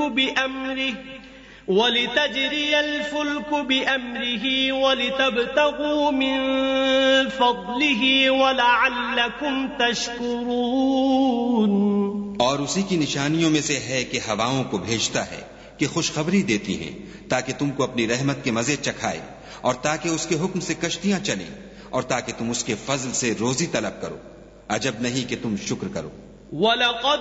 बिअम्रिही वलितब्तगू मिन फज़लिही वलअल्लकुम तशकुरून। और उसी की निशानियों में से है कि हवाओं को भेजता है कि खुशखबरी देती हैं ताकि तुमको अपनी रहमत के मजे चखाए, और ताकि उसके हुक्म से कश्तियां चलें, और ताकि तुम उसके फजल से रोजी तलब करो। अजब नहीं कि तुम शुक्र करो।